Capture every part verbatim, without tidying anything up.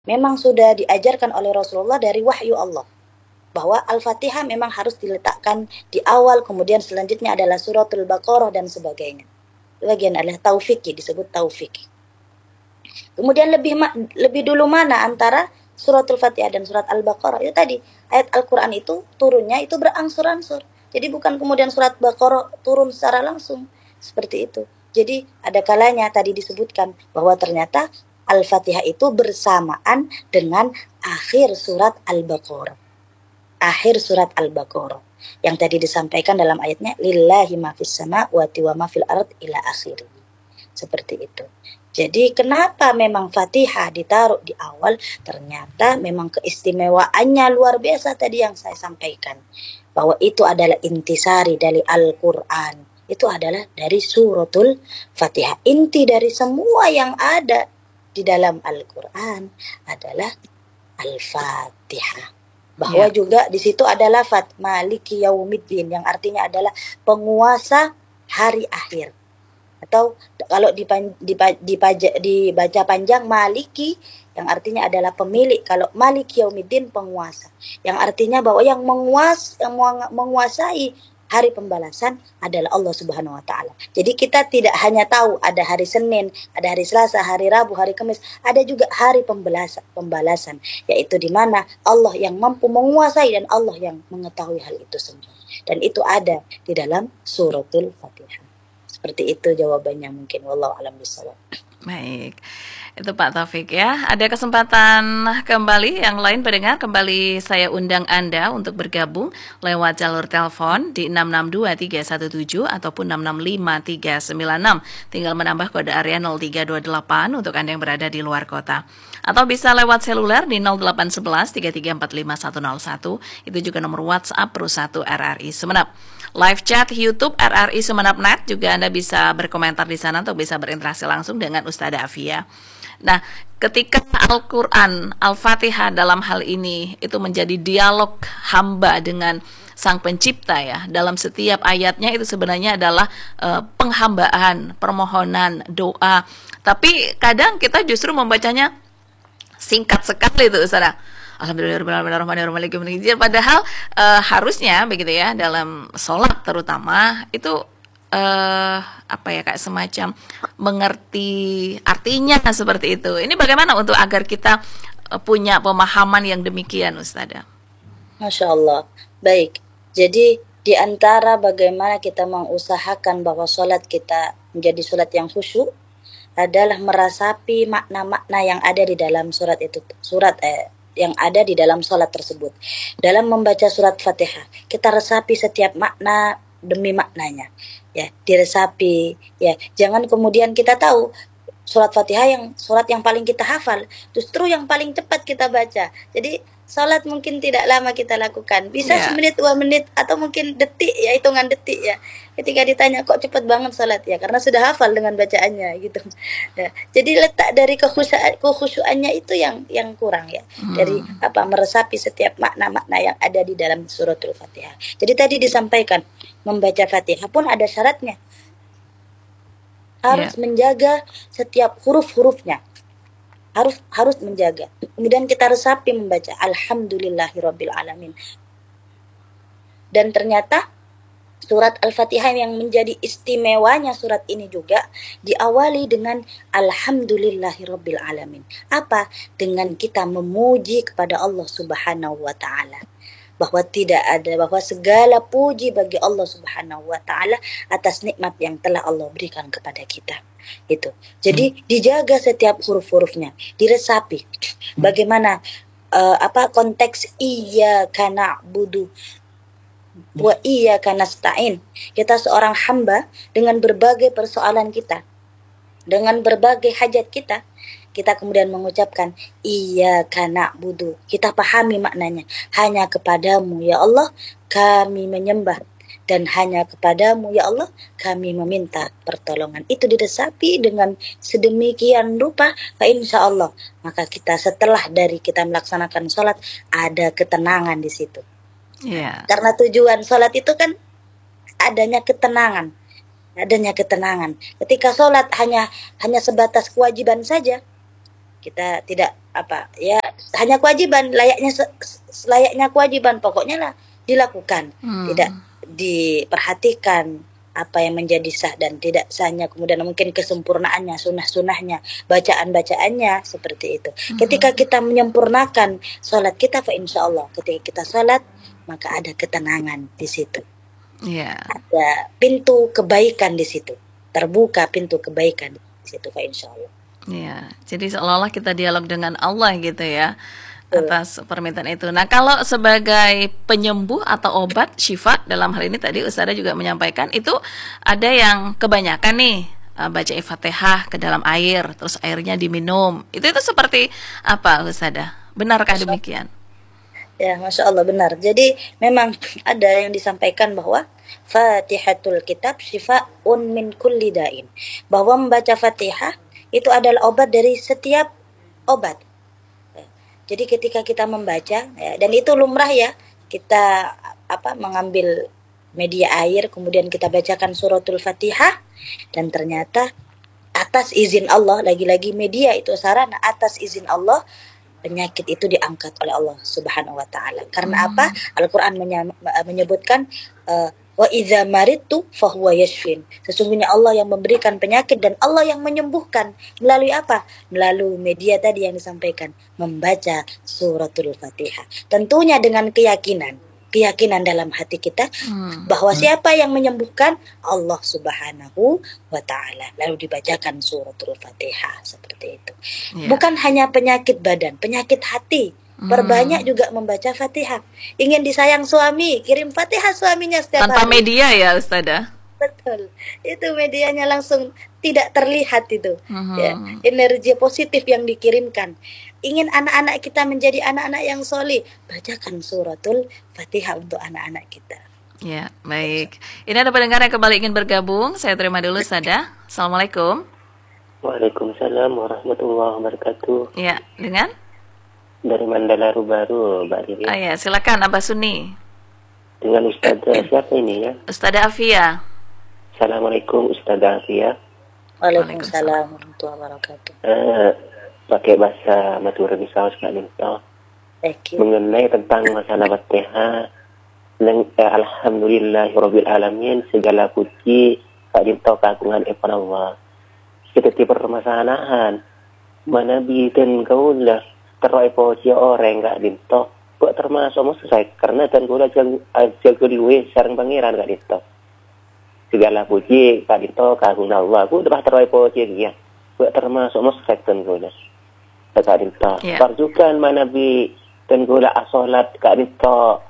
memang sudah diajarkan oleh Rasulullah dari wahyu Allah. Bahwa Al-Fatihah memang harus diletakkan di awal, kemudian selanjutnya adalah suratul Baqarah dan sebagainya. Bagian adalah taufik, disebut taufik. Kemudian lebih lebih dulu mana antara suratul Fatihah dan surat Al-Baqarah? Itu tadi, ayat Al-Quran itu turunnya itu berangsur-angsur. Jadi bukan kemudian surat Baqarah turun secara langsung. Seperti itu. Jadi ada kalanya tadi disebutkan bahwa ternyata Al-Fatihah itu bersamaan dengan akhir surat Al-Baqarah. Akhir surat Al-Baqarah yang tadi disampaikan dalam ayatnya lillahi ma fis samawati wa ma fil ard ila akhir. Seperti itu. Jadi kenapa memang Fatihah ditaruh di awal? Ternyata memang keistimewaannya luar biasa tadi yang saya sampaikan. Bahwa itu adalah intisari dari Al-Quran. Itu adalah dari suratul Fatihah. Inti dari semua yang ada di dalam Al-Quran adalah Al-Fatihah. Bahwa ya. Juga di situ ada lafaz Maliki Yaumiddin yang artinya adalah penguasa hari akhir. Atau kalau dipan, dipa, dipaja, dibaca panjang Maliki yang artinya adalah pemilik. Kalau Maliki Yaumiddin penguasa. Yang artinya bahwa yang menguas yang menguasai hari pembalasan adalah Allah Subhanahu wa taala. Jadi kita tidak hanya tahu ada hari Senin, ada hari Selasa, hari Rabu, hari Kamis, ada juga hari pembalasan, pembalasan yaitu di mana Allah yang mampu menguasai dan Allah yang mengetahui hal itu semua. Dan itu ada di dalam suratul Fatihah. Seperti itu jawabannya mungkin, wallahu a'lam bishawab. Baik. Itu Pak Taufik ya. Ada kesempatan kembali yang lain pendengar, kembali saya undang Anda untuk bergabung lewat jalur telepon di enam enam dua tiga satu tujuh ataupun enam enam lima tiga sembilan enam. Tinggal menambah kode area nol tiga dua delapan untuk Anda yang berada di luar kota. Atau bisa lewat seluler di nol delapan satu satu tiga tiga empat lima satu nol satu. Itu juga nomor WhatsApp Perusahaan R R I Sumeneb. Live chat YouTube R R I Sumeneb dot net juga Anda bisa berkomentar di sana atau bisa berinteraksi langsung dengan Ustazah Afia. Nah, ketika Al-Quran, Al-Fatihah dalam hal ini itu menjadi dialog hamba dengan Sang Pencipta ya. Dalam setiap ayatnya itu sebenarnya adalah uh, penghambaan, permohonan, doa. Tapi kadang kita justru membacanya singkat sekali itu Ustazah. Alhamdulillahirrahmanirrahim. Padahal uh, harusnya begitu ya dalam sholat terutama itu uh, apa ya kayak semacam mengerti artinya seperti itu. Ini bagaimana untuk agar kita uh, punya pemahaman yang demikian, Ustazah? Masya Allah. Baik. Jadi di antara bagaimana kita mengusahakan bahwa sholat kita menjadi sholat yang khusyuk adalah meresapi makna-makna yang ada di dalam surat itu, surat eh, yang ada di dalam sholat tersebut. Dalam membaca surat Fatihah, kita resapi setiap makna demi maknanya. Ya, diresapi. Ya, jangan kemudian kita tahu surat Fatihah yang surat yang paling kita hafal, justru yang paling cepat kita baca. Jadi salat mungkin tidak lama kita lakukan, bisa yeah. semenit dua menit atau mungkin detik ya, hitungan detik ya. Ketika ditanya kok cepat banget salat ya, karena sudah hafal dengan bacaannya gitu. Ya. Jadi letak dari kekhusyuan kekhusyuannya itu yang yang kurang ya. Hmm. Dari apa meresapi setiap makna-makna yang ada di dalam suratul Fatihah. Jadi tadi disampaikan membaca Fatihah pun ada syaratnya. Harus yeah. menjaga setiap huruf-hurufnya. harus harus menjaga. Kemudian kita resapi membaca alhamdulillahirabbil alamin. Dan ternyata surat Al-Fatihah yang menjadi istimewanya surat ini juga diawali dengan alhamdulillahirabbil alamin. Apa? Dengan kita memuji kepada Allah Subhanahu wa taala. Bahwa tidak ada, bahwa segala puji bagi Allah Subhanahu wa taala atas nikmat yang telah Allah berikan kepada kita. Itu. Jadi hmm. dijaga setiap huruf-hurufnya, diresapi. Bagaimana uh, apa konteks iyyaka na'budu wa iyyaka nasta'in. Kita seorang hamba dengan berbagai persoalan kita, dengan berbagai hajat kita, kita kemudian mengucapkan iyyaka na'budu. Kita pahami maknanya. Hanya kepadamu ya Allah kami menyembah. Dan hanya kepadamu ya Allah kami meminta pertolongan. Itu diresapi dengan sedemikian rupa, fa insya Allah maka kita setelah dari kita melaksanakan sholat ada ketenangan di situ. Yeah. Karena tujuan sholat itu kan adanya ketenangan, adanya ketenangan. Ketika sholat hanya hanya sebatas kewajiban saja, Kita tidak apa ya, hanya kewajiban, layaknya se- se- layaknya kewajiban, pokoknya lah dilakukan, tidak Hmm. diperhatikan apa yang menjadi sah dan tidak sahnya, kemudian mungkin kesempurnaannya, sunah-sunahnya, bacaan-bacaannya, seperti itu. Ketika kita menyempurnakan sholat kita, fa insya Allah ketika kita sholat maka ada ketenangan di situ, Ya. ada pintu kebaikan di situ, terbuka pintu kebaikan di situ, fa insya Allah. Ya, jadi seolah-olah kita dialog dengan Allah gitu ya, Betul. atas permintaan itu. Nah, kalau sebagai penyembuh atau obat syifa dalam hal ini tadi Ustazah juga menyampaikan itu ada yang kebanyakan nih uh, baca Fatihah ke dalam air, terus airnya diminum. Itu itu seperti apa Ustazah? Benarkah demikian? Ya, Masya Allah, benar. Jadi memang ada yang disampaikan bahwa Fatihatul Kitab syifa'un min kulli da'in. Bahwa membaca Fatihah itu adalah obat dari setiap obat. Jadi ketika kita membaca, ya, dan itu lumrah ya, kita apa mengambil media air, kemudian kita bacakan suratul Fatihah, dan ternyata atas izin Allah, lagi-lagi media itu sarana, atas izin Allah penyakit itu diangkat oleh Allah Subhanahu wa taala. Karena Hmm. apa? Al-Qur'an menya- menyebutkan uh, wa idza maridtu fahuwa yashfin. Sesungguhnya Allah yang memberikan penyakit dan Allah yang menyembuhkan. Melalui apa? Melalui media tadi yang disampaikan, membaca suratul Fatihah. Tentunya dengan keyakinan, keyakinan dalam hati kita Hmm. bahwa siapa yang menyembuhkan? Allah Subhanahu wa taala. Lalu dibacakan suratul Fatihah, seperti itu. Ya. Bukan hanya penyakit badan, penyakit hati. Hmm. Perbanyak juga membaca Fatihah. Ingin disayang suami, kirim Fatihah suaminya setiap Tanpa hari. media ya Ustazah? Betul. Itu medianya langsung tidak terlihat itu. Mhm. Ya, energi positif yang dikirimkan. Ingin anak-anak kita menjadi anak-anak yang solih, bacakan suratul Fatihah untuk anak-anak kita. Ya, baik. Ini ada pendengar yang kembali ingin bergabung. Saya terima dulu Ustazah. Assalamualaikum. Waalaikumsalam warahmatullahi wabarakatuh. Ya, dengan? Dari Mandala Baru, Mbak Riri. Ah ya, silakan Abah Suni. Dengan Ustazah siapa ini ya? Ustazah Afia. Assalamualaikum Ustazah Afia. Waalaikumsalam warahmatullahi wabarakatuh. Eh, pakai bahasa Madura bisa Ustaz Minta. Thank you. Mengenai tentang masalah Fatihah. Leng- eh, Alhamdulillahirabbil alamin, segala puji Kak Dinto kagungan kepada Allah. Seperti permasalahan Manabi dan kaulah terai puji orang Kak Dinto. Kok termasuk mau selesai karena dan kaulah jago liwe sareng pangeran Kak Dinto. Segala puji Kak Dinto kagungan Allah. Ku udah terai puji dia. Kok termasuk mau selesai dan kaulah. Kak Dinto. Ya. Parjukan Manabi dan kaulah asolat Kak Dinto.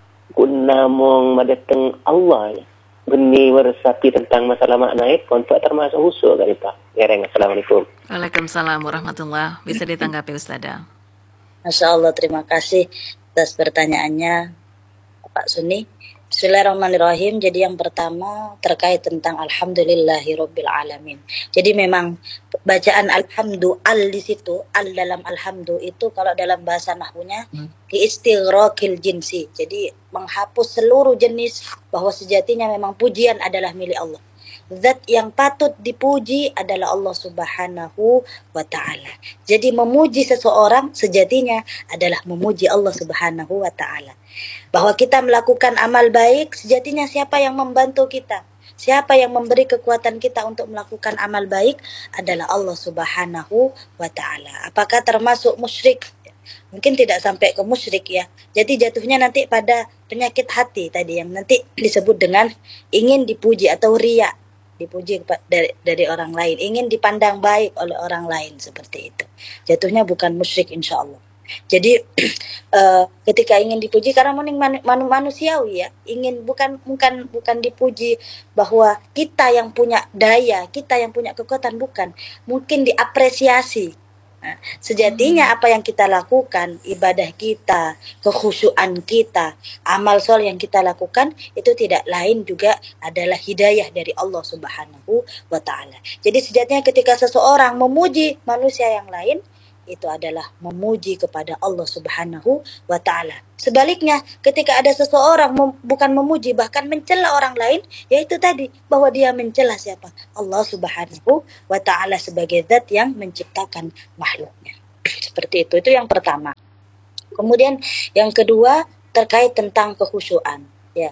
Kun namung madateng Allah ya. Beni meresapi tentang masalah makna itu untuk termasuk usul Kak Dinto. Ngereng, Assalamualaikum. Waalaikumsalam warahmatullahi. Bisa ditanggapi Ustazah. Masya Allah, terima kasih atas pertanyaannya Pak Suni. Bismillahirrahmanirrahim. Jadi yang pertama terkait tentang Alhamdulillahirabbil alamin. Jadi memang bacaan alhamdu al di situ, al dalam alhamdu itu kalau dalam bahasa nahwunya diistighraqil jinsi. Jadi menghapus seluruh jenis, bahwa sejatinya memang pujian adalah milik Allah. Zat yang patut dipuji adalah Allah Subhanahu wa ta'ala. Jadi memuji seseorang sejatinya adalah memuji Allah Subhanahu wa ta'ala. Bahwa kita melakukan amal baik, sejatinya siapa yang membantu kita? Siapa yang memberi kekuatan kita untuk melakukan amal baik adalah Allah Subhanahu wa ta'ala. Apakah termasuk musyrik? Mungkin tidak sampai ke musyrik ya. Jadi jatuhnya nanti pada penyakit hati tadi yang nanti disebut dengan ingin dipuji atau riya. Dipuji dari, dari orang lain, ingin dipandang baik oleh orang lain, seperti itu. Jatuhnya bukan musyrik insya Allah. Jadi uh, ketika ingin dipuji karena mending man, man, manusiawi ya, ingin bukan bukan bukan dipuji bahwa kita yang punya daya, kita yang punya kekuatan, bukan. Mungkin diapresiasi. Nah, sejatinya apa yang kita lakukan, ibadah kita, kekhusyuan kita, amal soleh yang kita lakukan itu tidak lain juga adalah hidayah dari Allah Subhanahu wa ta'ala. Jadi sejatinya ketika seseorang memuji manusia yang lain, itu adalah memuji kepada Allah Subhanahu wa ta'ala. Sebaliknya, ketika ada seseorang mem- bukan memuji, bahkan mencela orang lain, yaitu tadi, bahwa dia mencela siapa? Allah Subhanahu wa ta'ala sebagai zat yang menciptakan makhluknya. seperti itu. Itu yang pertama. Kemudian yang kedua terkait tentang kekhusyuan, ya.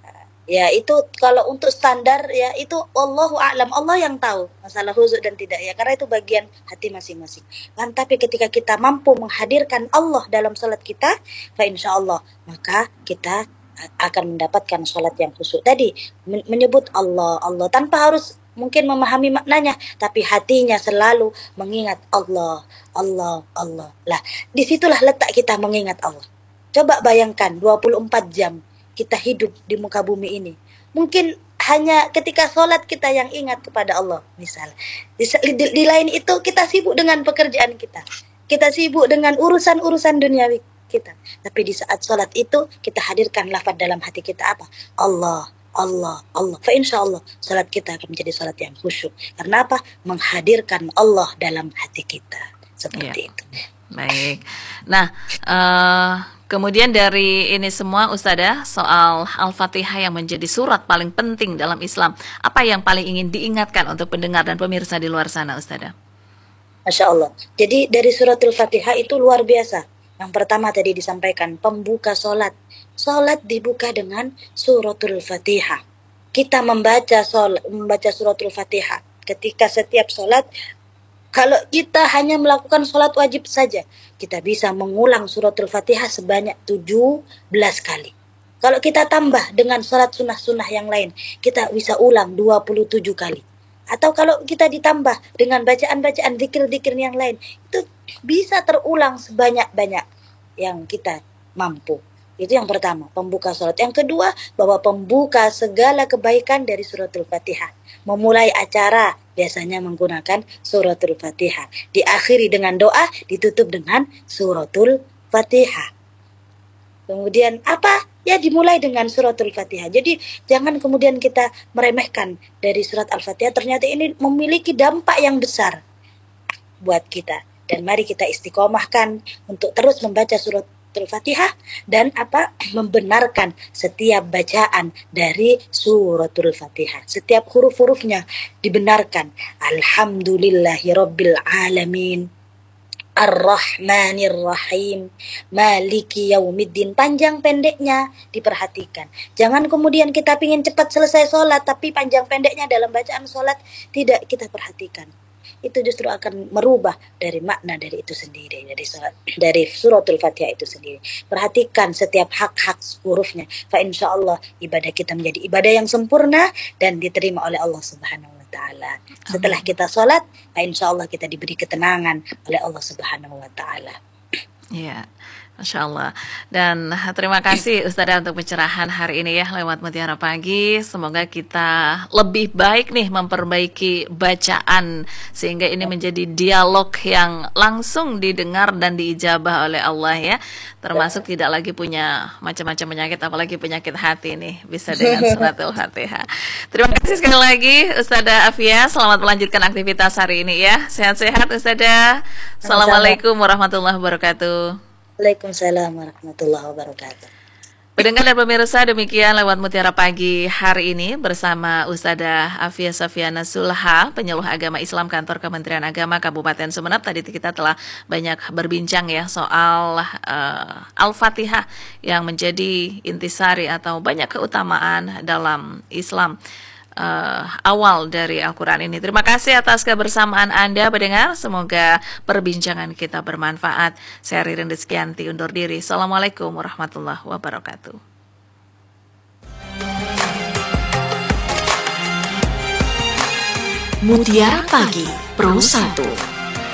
Ya itu kalau untuk standar ya itu Allahu a'lam, Allah yang tahu masalah khusyuk dan tidak ya, karena itu bagian hati masing-masing. Kan tapi ketika kita mampu menghadirkan Allah dalam salat kita, fa insyaallah maka kita akan mendapatkan salat yang khusyuk. Tadi men- menyebut Allah Allah tanpa harus mungkin memahami maknanya, tapi hatinya selalu mengingat Allah Allah Allah. Lah disitulah letak kita mengingat Allah. Coba bayangkan dua puluh empat jam kita hidup di muka bumi ini. Mungkin hanya ketika sholat kita yang ingat kepada Allah. Misal, di, di, di lain itu kita sibuk dengan pekerjaan kita. Kita sibuk dengan urusan-urusan duniawi kita. Tapi di saat sholat itu kita hadirkan lafaz dalam hati kita apa? Allah, Allah, Allah. Fa insya Allah sholat kita akan menjadi sholat yang khusyuk. Karena apa? Menghadirkan Allah dalam hati kita. Seperti Ya. itu. Baik. Nah, uh, kemudian dari ini semua Ustadzah, soal Al-Fatihah yang menjadi surat paling penting dalam Islam, apa yang paling ingin diingatkan untuk pendengar dan pemirsa di luar sana, Ustadzah? Masya Allah. Jadi dari suratul Fatihah itu luar biasa. Yang pertama tadi disampaikan, pembuka solat. Solat dibuka dengan suratul Fatihah. Kita membaca solat, membaca suratul Fatihah ketika setiap solat. Kalau kita hanya melakukan sholat wajib saja, kita bisa mengulang suratul Fatihah sebanyak tujuh belas kali. Kalau kita tambah dengan sholat sunnah-sunnah yang lain, kita bisa ulang dua puluh tujuh kali. Atau kalau kita ditambah dengan bacaan-bacaan zikir-zikir yang lain, itu bisa terulang sebanyak-banyak yang kita mampu. Itu yang pertama, pembuka sholat. Yang kedua, bahwa pembuka segala kebaikan dari suratul Fatihah. Memulai acara biasanya menggunakan suratul Fatihah. Diakhiri dengan doa, ditutup dengan suratul Fatihah. Kemudian apa? Ya dimulai dengan suratul Fatihah. Jadi jangan kemudian kita meremehkan dari surat Al-Fatihah. Ternyata ini memiliki dampak yang besar buat kita. Dan mari kita istiqomahkan untuk terus membaca surat Al-Fatihah dan apa membenarkan setiap bacaan dari suratul Fatihah. Setiap huruf-hurufnya dibenarkan. Alhamdulillahirabbil alamin. Ar-Rahmanir Rahim. Maliki yaumiddin. Panjang pendeknya diperhatikan. Jangan kemudian kita pingin cepat selesai sholat tapi panjang pendeknya dalam bacaan sholat tidak kita perhatikan. Itu justru akan merubah dari makna dari itu sendiri, dari surat, dari suratul Fatihah itu sendiri. Perhatikan setiap hak-hak hurufnya. Fa insyaallah ibadah kita menjadi ibadah yang sempurna dan diterima oleh Allah Subhanahu wa taala. Setelah kita sholat, fa insyaallah kita diberi ketenangan oleh Allah Subhanahu wa taala. Iya. Masya Allah. Dan terima kasih Ustadzah untuk pencerahan hari ini ya lewat Mutiara Pagi. Semoga kita lebih baik nih memperbaiki bacaan sehingga ini menjadi dialog yang langsung didengar dan diijabah oleh Allah ya. Termasuk tidak lagi punya macam-macam penyakit, apalagi penyakit hati nih bisa dengan suratul Fatihah. Terima kasih sekali lagi Ustadzah Afia. Selamat melanjutkan aktivitas hari ini ya. Sehat-sehat Ustadzah. Assalamualaikum warahmatullahi wabarakatuh. Waalaikumsalam warahmatullahi wabarakatuh. Pendengar dan pemirsa, demikian lewat Mutiara Pagi hari ini bersama Ustadzah Afia Safiana Sulha, penyuluh agama Islam Kantor Kementerian Agama Kabupaten Sumeneb. Tadi kita telah banyak berbincang ya soal uh, Al-Fatihah yang menjadi intisari atau banyak keutamaan dalam Islam. Uh, awal dari Al-Quran ini. Terima kasih atas kebersamaan Anda pendengar. Semoga perbincangan kita bermanfaat. Saya Ririn Rizkyanti undur diri. Assalamualaikum warahmatullahi wabarakatuh. Mutiara Pagi Pro satu.